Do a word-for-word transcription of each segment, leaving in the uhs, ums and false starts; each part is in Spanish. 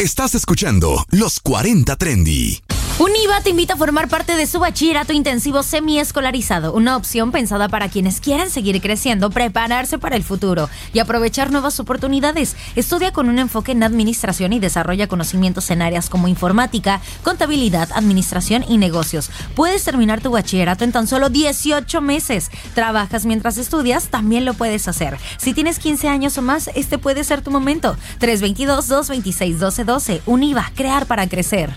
Estás escuchando Los cuarenta Trendy. Univa te invita a formar parte de su bachillerato intensivo semiescolarizado, una opción pensada para quienes quieren seguir creciendo, prepararse para el futuro y aprovechar nuevas oportunidades. Estudia con un enfoque en administración y desarrolla conocimientos en áreas como informática, contabilidad, administración y negocios. Puedes terminar tu bachillerato en tan solo dieciocho meses. ¿Trabajas mientras estudias? También lo puedes hacer. Si tienes quince años o más, este puede ser tu momento. tres dos dos, dos dos seis, uno dos uno dos. Univa, crear para crecer.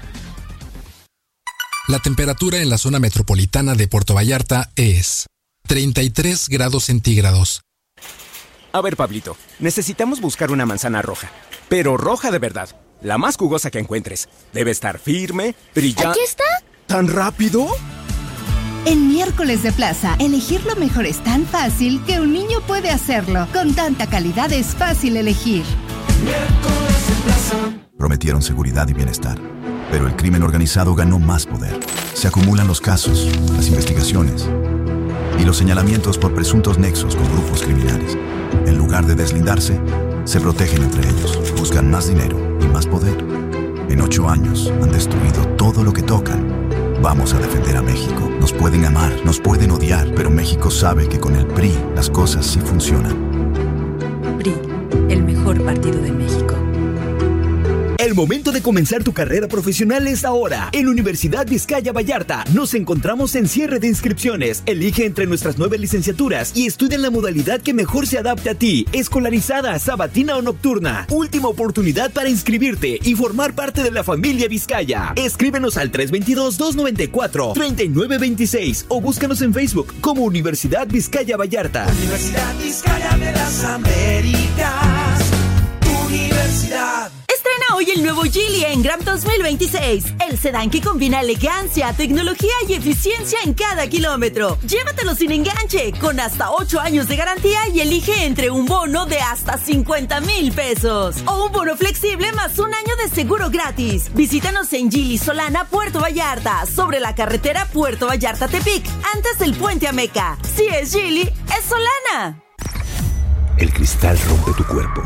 La temperatura en la zona metropolitana de Puerto Vallarta es treinta y tres grados centígrados. A ver, Pablito, necesitamos buscar una manzana roja, pero roja de verdad, la más jugosa que encuentres. Debe estar firme, brillante... ¿Aquí está? ¿Tan rápido? En Miércoles de Plaza, elegir lo mejor es tan fácil que un niño puede hacerlo. Con tanta calidad es fácil elegir. Miércoles de Plaza. Prometieron seguridad y bienestar, pero el crimen organizado ganó más poder. Se acumulan los casos, las investigaciones y los señalamientos por presuntos nexos con grupos criminales. En lugar de deslindarse, se protegen entre ellos, buscan más dinero y más poder. En ocho años han destruido todo lo que tocan. Vamos a defender a México. Nos pueden amar, nos pueden odiar, pero México sabe que con el P R I las cosas sí funcionan. P R I, el mejor partido de México. El momento de comenzar tu carrera profesional es ahora. En Universidad Vizcaya Vallarta nos encontramos en cierre de inscripciones. Elige entre nuestras nueve licenciaturas y estudia en la modalidad que mejor se adapte a ti. Escolarizada, sabatina o nocturna. Última oportunidad para inscribirte y formar parte de la familia Vizcaya. Escríbenos al tres dos dos, dos nueve cuatro, tres nueve dos seis o búscanos en Facebook como Universidad Vizcaya Vallarta. Universidad Vizcaya de las Américas. Universidad. Estrena hoy el nuevo Geely Engram dos mil veintiséis, el sedán que combina elegancia, tecnología y eficiencia en cada kilómetro. Llévatelo sin enganche, con hasta ocho años de garantía y elige entre un bono de hasta cincuenta mil pesos o un bono flexible más un año de seguro gratis. Visítanos en Geely Solana, Puerto Vallarta, sobre la carretera Puerto Vallarta-Tepic, antes del puente Ameca. Si es Geely, es Solana. El cristal rompe tu cuerpo,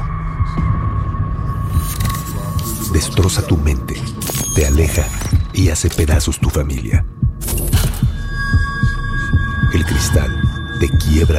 destroza tu mente, te aleja y hace pedazos tu familia. El cristal te quiebra